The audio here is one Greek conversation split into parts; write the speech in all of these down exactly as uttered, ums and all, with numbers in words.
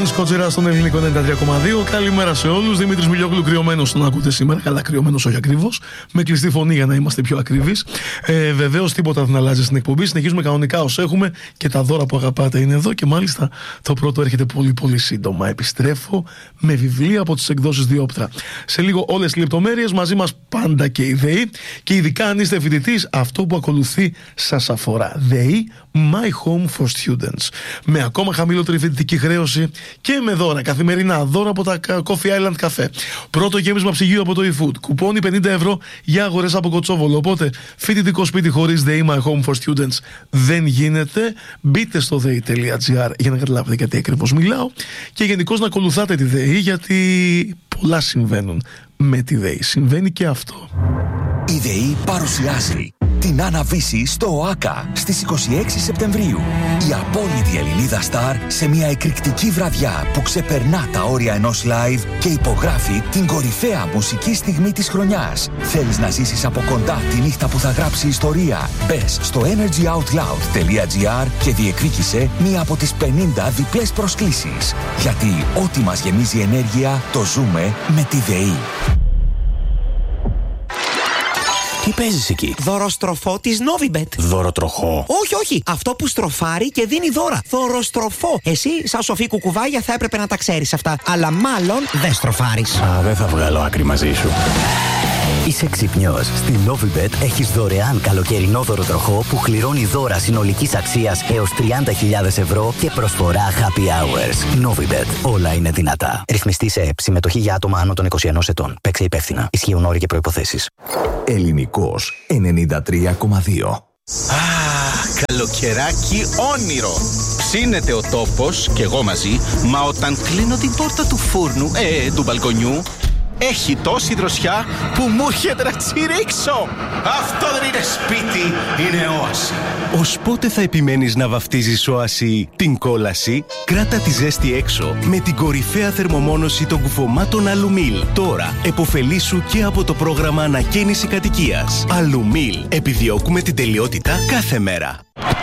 Γιάννης Κοτζεράς στον Ελληνικό ενενήντα τρία κόμμα δύο. Καλημέρα σε όλους. Δημήτρης Μιλιόγλου, κρυωμένος τον ακούτε σήμερα. Καλά, κρυωμένος όχι ακριβώς. Με κλειστή φωνή για να είμαστε πιο ακριβείς. Ε, Βεβαίως τίποτα δεν αλλάζει στην εκπομπή. Συνεχίζουμε κανονικά ως έχουμε και τα δώρα που αγαπάτε είναι εδώ. Και μάλιστα το πρώτο έρχεται πολύ πολύ σύντομα. Επιστρέφω με βιβλία από τις εκδόσεις Διόπτρα. Σε λίγο όλες τις λεπτομέρειες, μαζί μας πάντα και η ΔΕΗ. Και ειδικά αν είστε φοιτητής, αυτό που ακολουθεί σας αφορά. ΔΕΗ My Home for Students. Με ακόμα χαμηλότερη φοιτητική χρέωση και με δώρα, καθημερινά δώρα από τα Coffee Island Cafe. Πρώτο γέμισμα ψυγείου από το eFood. Κουπόνι πενήντα ευρώ για αγορές από Κοτσόβολο. Οπότε φοιτητικό σπίτι χωρίς ΔΕΗ My Home for Students δεν γίνεται. Μπείτε στο δε ι τελεία τζι άρ για να καταλάβετε γιατί ακριβώς μιλάω. Και γενικώς να ακολουθάτε τη ΔΕΗ, γιατί πολλά συμβαίνουν με τη ΔΕΗ. Συμβαίνει και αυτό. Η ΔΕΗ παρουσιάζει την Άννα-Βύση στο ΟΑΚΑ στις είκοσι έξι Σεπτεμβρίου. Η απόλυτη Ελληνίδα στάρ σε μια εκρηκτική βραδιά που ξεπερνά τα όρια ενός live και υπογράφει την κορυφαία μουσική στιγμή της χρονιάς. Θέλεις να ζήσεις από κοντά τη νύχτα που θα γράψει ιστορία? Μπες στο energy out loud τελεία τζι άρ και διεκδίκησε μία από τις πενήντα διπλές προσκλήσεις. Γιατί ό,τι μας γεμίζει ενέργεια το ζούμε με τη ΔΕΗ. Τι παίζεις εκεί? Δωροστροφό της Novibet. Δωροτροχό? Όχι, όχι. Αυτό που στροφάρει και δίνει δώρα. Δωροστροφό. Εσύ, σαν σοφή κουκουβάγια, θα έπρεπε να τα ξέρεις αυτά. Αλλά μάλλον δεν στροφάρεις. Α, δεν θα βγάλω άκρη μαζί σου. Είσαι ξυπνιός. Στη Novibet έχεις δωρεάν καλοκαιρινό δωροτροχό που κληρώνει δώρα συνολικής αξίας έως τριάντα χιλιάδες ευρώ και προσφορά happy hours. Novibet. Όλα είναι δυνατά. Ρυθμιστή σε ΕΕΠ. Συμμετοχή για άτομα άνω των είκοσι ενός ετών. Παίξε υπεύθυνα. Ισχύουν όροι και προϋποθέσεις. Ελληνικός ενενήντα τρία κόμμα δύο. Α, καλοκαιράκι όνειρο. Ψήνεται ο τόπος και εγώ μαζί, μα όταν κλείνω την πόρτα του φούρνου, ε, του μπαλκονιού, έχει τόση δροσιά που μου έρχεται να τσιρίξω. Αυτό δεν είναι σπίτι, είναι όαση. Ως πότε θα επιμένεις να βαφτίζεις όαση την κόλαση? Κράτα τη ζέστη έξω με την κορυφαία θερμομόνωση των κουφωμάτων Αλουμίλ. Τώρα εποφελήσου και από το πρόγραμμα ανακαίνιση κατοικίας. Αλουμίλ. Επιδιώκουμε την τελειότητα κάθε μέρα.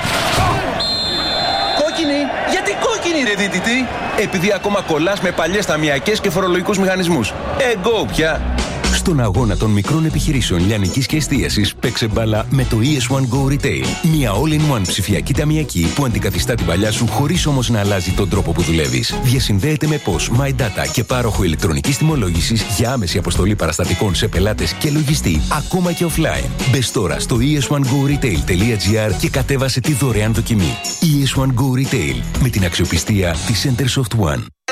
Κόκκινη! Γιατί κόκκινη ρε δίτητη? Επειδή ακόμα κολλάς με παλιές ταμιακές και φορολογικούς μηχανισμούς. Εγκό πια! Στον αγώνα των μικρών επιχειρήσεων λιανικής και εστίασης παίξε μπάλα με το ι ες one Go Retail. Μια all-in-one ψηφιακή ταμιακή που αντικαθιστά την παλιά σου χωρίς όμως να αλλάζει τον τρόπο που δουλεύεις. Διασυνδέεται με P O S, MyData και πάροχο ηλεκτρονικής τιμολόγησης για άμεση αποστολή παραστατικών σε πελάτες και λογιστή, ακόμα και offline. Μπες τώρα στο ι ες one go retail τελεία τζι άρ και κατέβασε τη δωρεάν δοκιμή. ι ες one Go Retail με την αξιοπιστία της Centersoft One.